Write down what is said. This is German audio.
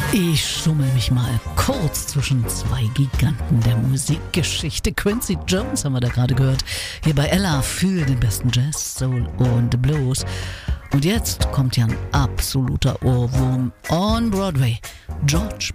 Ich schummel mich mal kurz zwischen zwei Giganten der Musikgeschichte. Quincy Jones haben wir da gerade gehört. Hier bei Ella für den besten Jazz, Soul und Blues. Und jetzt kommt ja ein absoluter Ohrwurm on Broadway. George